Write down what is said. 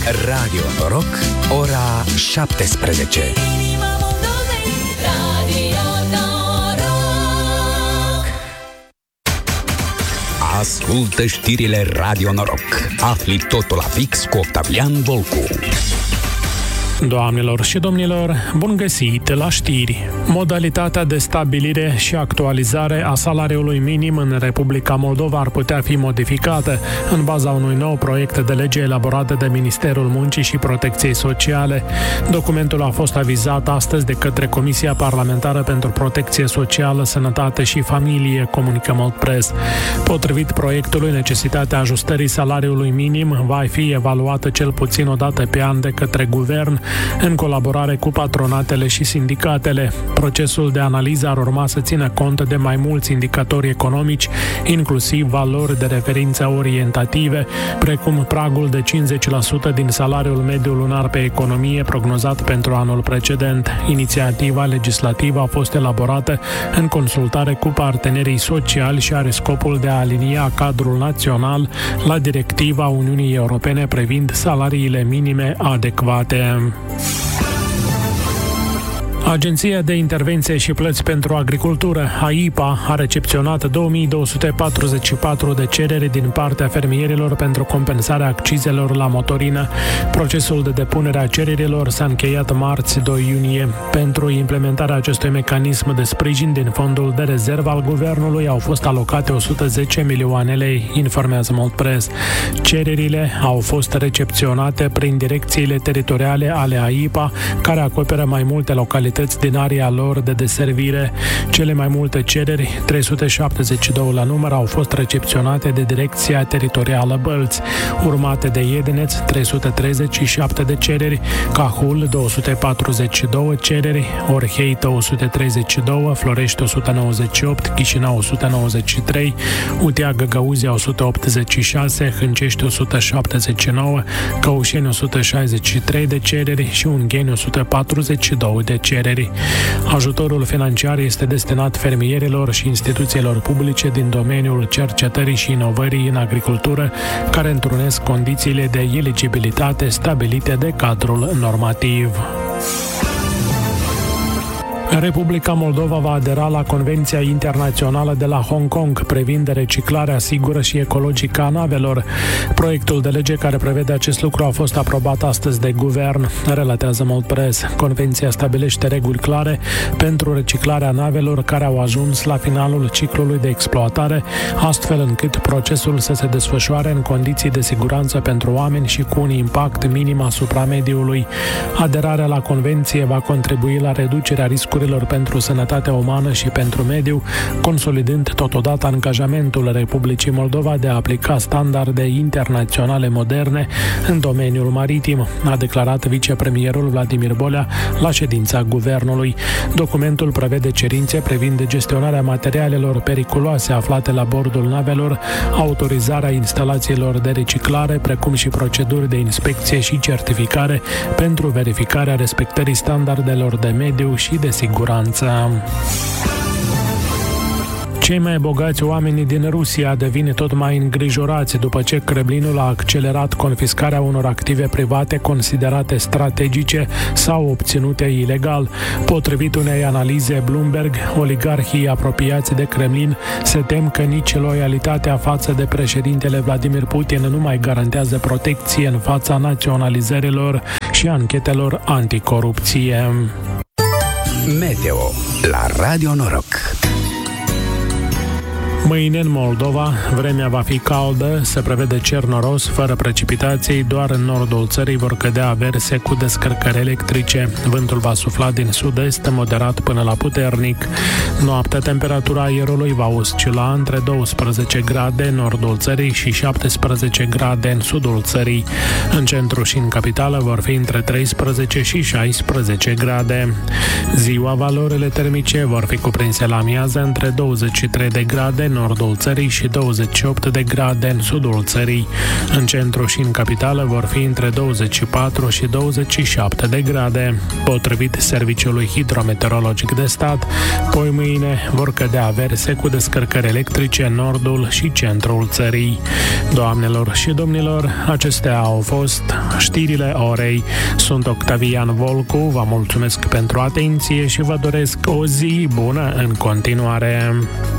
Radio Noroc, ora 17. Ascultă știrile Radio Noroc. Afli totul la fix cu Octavian Volcu. Doamnelor și domnilor, bun găsit la știri! Modalitatea de stabilire și actualizare a salariului minim în Republica Moldova ar putea fi modificată în baza unui nou proiect de lege elaborat de Ministerul Muncii și Protecției Sociale. Documentul a fost avizat astăzi de către Comisia Parlamentară pentru Protecție Socială, Sănătate și Familie, comunică Moldpress. Potrivit proiectului, necesitatea ajustării salariului minim va fi evaluată cel puțin o dată pe an de către guvern, în colaborare cu patronatele și sindicatele. Procesul de analiză ar urma să țină cont de mai mulți indicatori economici, inclusiv valori de referință orientative, precum pragul de 50% din salariul mediu lunar pe economie prognozat pentru anul precedent. Inițiativa legislativă a fost elaborată în consultare cu partenerii sociali și are scopul de a alinia cadrul național la directiva Uniunii Europene privind salariile minime adecvate. Agenția de Intervenție și Plăți pentru Agricultură, AIPA, a recepționat 2244 de cereri din partea fermierilor pentru compensarea accizelor la motorină. Procesul de depunere a cererilor s-a încheiat marți 2 iunie. Pentru implementarea acestui mecanism de sprijin din fondul de rezervă al guvernului au fost alocate 110 milioane lei, informează Moldpress. Cererile au fost recepționate prin direcțiile teritoriale ale AIPA, care acoperă mai multe localități din area lor de deservire. Cele mai multe cereri, 372 la număr, au fost recepționate de Direcția Teritorială Bălți, urmate de Iedeneț, 337 de cereri, Cahul, 242 cereri, Orhei, 232, Florești, 198, Chișinău, 193, Utea Găgăuzia, 186, Hâncești, 179, Căușeni, 163 de cereri și Ungheni, 142 de cereri. Ajutorul financiar este destinat fermierilor și instituțiilor publice din domeniul cercetării și inovării în agricultură, care întrunesc condițiile de eligibilitate stabilite de cadrul normativ. Republica Moldova va adera la Convenția Internațională de la Hong Kong privind reciclarea sigură și ecologică a navelor. Proiectul de lege care prevede acest lucru a fost aprobat astăzi de guvern, relatează Moldpress. Convenția stabilește reguli clare pentru reciclarea navelor care au ajuns la finalul ciclului de exploatare, astfel încât procesul să se desfășoare în condiții de siguranță pentru oameni și cu un impact minim asupra mediului. Aderarea la convenție va contribui la reducerea riscurilor pentru sănătatea umană și pentru mediu, consolidând totodată angajamentul Republicii Moldova de a aplica standarde internaționale moderne în domeniul maritim, a declarat vicepremierul Vladimir Bolea la ședința guvernului. Documentul prevede cerințe privind gestionarea materialelor periculoase aflate la bordul navelor, autorizarea instalațiilor de reciclare, precum și proceduri de inspecție și certificare pentru verificarea respectării standardelor de mediu și de siguranță. Cei mai bogați oameni din Rusia devin tot mai îngrijorați după ce Kremlinul a accelerat confiscarea unor active private considerate strategice sau obținute ilegal. Potrivit unei analize Bloomberg, oligarhii apropiați de Kremlin se tem că nici loialitatea față de președintele Vladimir Putin nu mai garantează protecție în fața naționalizărilor și anchetelor anticorupție. Meteo la Radio Noroc. Mâine în Moldova, vremea va fi caldă, se prevede cer noros, fără precipitații, doar în nordul țării vor cădea averse cu descărcări electrice. Vântul va sufla din sud-est, moderat până la puternic. Noaptea, temperatura aerului va oscila între 12 grade în nordul țării și 17 grade în sudul țării. În centru și în capitală vor fi între 13 și 16 grade. Ziua, valorile termice vor fi cuprinse la amiază între 23 de grade nordul țării și 28 de grade în sudul țării. În centru și în capitală vor fi între 24 și 27 de grade. Potrivit Serviciului Hidrometeorologic de Stat, poi mâine vor cădea averse cu descărcări electrice în nordul și centrul țării. Doamnelor și domnilor, acestea au fost știrile orei. Sunt Octavian Volcu, vă mulțumesc pentru atenție și vă doresc o zi bună în continuare.